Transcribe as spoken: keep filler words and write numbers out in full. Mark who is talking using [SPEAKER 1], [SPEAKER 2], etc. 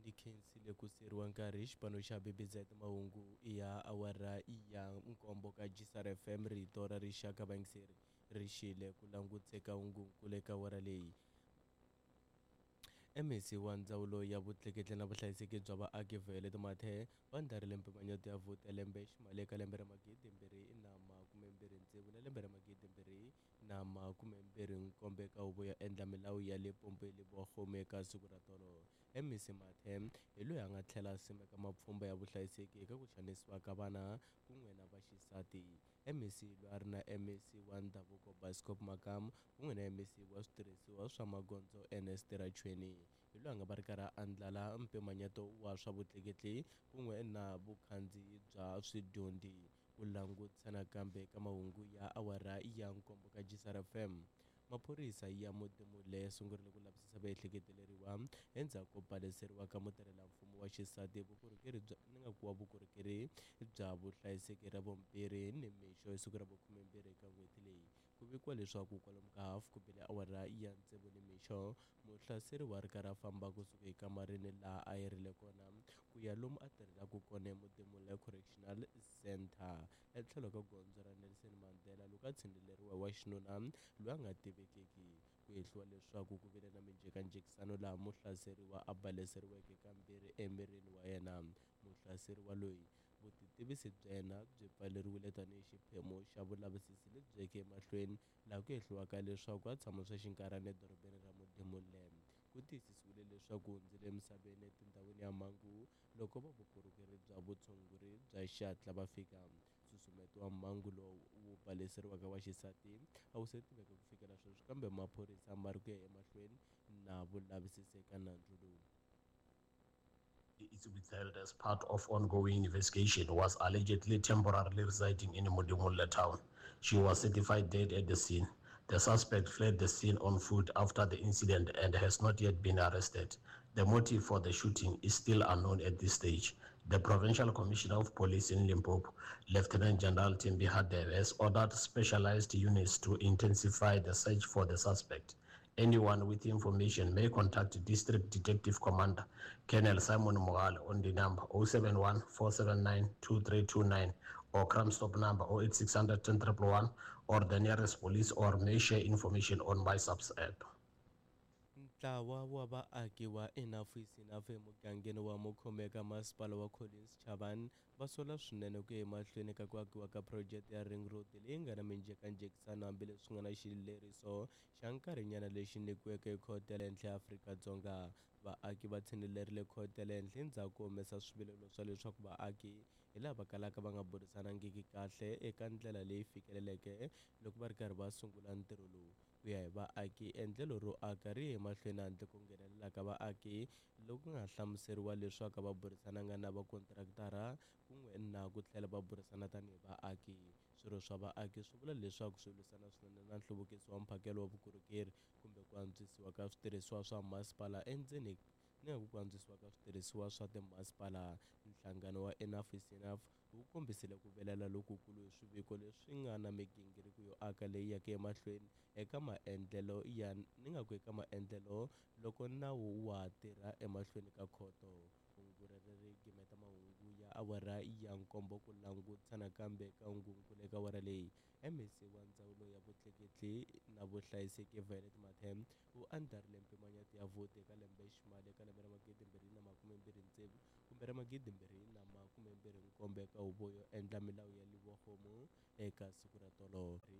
[SPEAKER 1] yi khensile ku seriwa nkarhi xipano xa B B Z mahungu ya awara ya nkombo ka G S R F M rito ra rixaka vangiseri ri xile ku langutseka hungunkulu eka awara leyi. M E C wa Ndzawulo ya Vutleketli na Vuhlayiseki bya Vaaki Violet Mathe va ndarile mpimanyeto ya vhoti ya lembe ximali eka lembe ra magidimbirhi na makumembirhi ntsevu na lembe ra magidimbirhi na makumembirhi nkombo eka Huvo yo Endla Milawu ya le Pompweni Bokgoni eka siku ra tolo. M E C Mathe hi loyi a nga tlhela a simeka mapfhumba ya vuhlayiseki eka ku xanisiwa ka vana kun'we na vaxisati. M E C loyi a ri na M E C wa ndhavuko Bascop Makam kun'we na M E C wa switirhisiwa swa magondzo Ernest Rachweni hi loyi a nga va ri karhi a andlala mpimanyeto wa swa vutleketli kun'we na vukhandziyi bya swidyondzi ku langutisana kambe ka mahungu ya awara ya nkombo ka G S R F M. Maphorisa ya Modimolle ya sungurile ku lavisisa vaehleketeleriwa endzhaku ko baleseriwa ka mutirhelamfumo wa xisati vukorhokeri bya ni nga kuwa vukorhokeri bya vuhlayiseki ra vumbirhi ni mixo hi siku ra makumembirhi eka n'hweti leyi. Ku vikiwa leswaku kwalomu ka hafu ku bile awara ya ntsevu ni mixo muhlaseri wa ri karhi a famba kusuka ekamarini laha a yirile kona ku ya lomu a tirhelaka kona eModimolle Correctional Center etlhelo ka gondzo ra Nelson Mandela loko a tshineleriwa wa xinuna loyi a nga tivekiki. Ku hehliwa leswaku ku vile na minjhekanjhekisano laha muhlaseriwa a baleseriweke kambirhi emirini wa yena. Muhlaseriwa loyi vutitivisi bya yena byi pfaleriwile tanihi xiphemu xa vulavisisi lebyi yeke emahlweni laha ku hehliwaka leswaku a tshama swa xinkarhana edorobeni ra Modimolle. Ku tiyisisiwile leswaku hundzile emisaveni etindhawini ya mhangu loko va vukorhokeri bya vutshunguri bya xihatla va fika. Nsusumeto wa mhangu lowu wu baleseriwaka wa xisati a wu se tiveka ku fikela sweswi kambe maphorisa ma ri ku ya emahlweni na vulavisisi eka nandzu lowu.
[SPEAKER 2] It's withheld as part of ongoing investigation was allegedly temporarily residing in Modimolle town. She was certified dead at the scene. The suspect fled the scene on foot after the incident and has not yet been arrested. The motive for the shooting is still unknown at this stage. The Provincial Commissioner of Police in Limpopo, Lieutenant General Timbi Hadebe, has ordered specialized units to intensify the search for the suspect. Anyone with information may contact District Detective Commander Colonel Simon Mogale on the number zero seven one, four seven nine, two three two nine or Crime Stop number zero eight six hundred, ten one one one or the nearest police, or may share information on MySubs app.
[SPEAKER 1] Ntlawa wa vaaki wa Enough is Enough emugangeni wa Mukhomeka masipala wa Collins Chabane va sola swinene ku ya emahlweni ka ku akiwa ka project ya Ring Road leyi nga na minjhekanjhekisano hambileswi nga na xileriso xa nkarhinyana lexi nyikiweke khoto ya le henhla ya Afrika-Dzonga. Vaaki va tshinelerile khoto ya le henhla endzhaku ko humesa swivilelo swa leswaku vaaki hi lava kalaka va nga burisanangiki kahle eka ndlela leyi fikeleleke loko va ri karhi va sungula ntirho lowu. Ku ya hi vaaki endlelo ro aka ri ya emahlweni handle ko nghenelela ka vaaki loku nga hlamuseriwa leswaku va burisananga na vakontraktara kun'we na ku tlhela va burisana tanihi vaaki. Swirho swa vaaki swi vula leswaku swi lwisana swinene na nhluvukiso wa mphakelo wa vukorhokeri kumbe ku antswisiwa ka switirhisiwa swa masipala endzeni ni ku antswisiwa ka switirhisiwa swa timasipala. Nhlangano wa Enough is Enough wu kombisile ku vilela lokukulu hi swiviko leswi nga na migingiriko yo aka leyi yaka emahlweni eka maendlelo ya ni nga ku eka maendlelo loko nawu wa tirha emahlweni ka khoto. Hungu ri gimeta mahungu ya awara ya nkombo ku langutisana kambe ka hungunkulu eka awara leyi. M E C wa Ndzawulo ya Vutleketli na Vuhlayiseki Violet Mathe u andlarile mpimanyeto ya vhoti eka lembe ximali eka lembe ra magidimbirhi na makumembirhi ntsevu kumbe ra magidimbirhi na makumembirhi nkombo eka Huvo yo Endla Milawu ya le Bokgoni eka siku ra tolo.